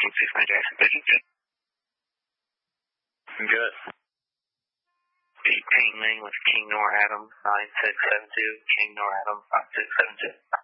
269 Jackson, Pigeon. Good. Payne Lane with King Nor Adam, 9672. King Nor Adam, 9672.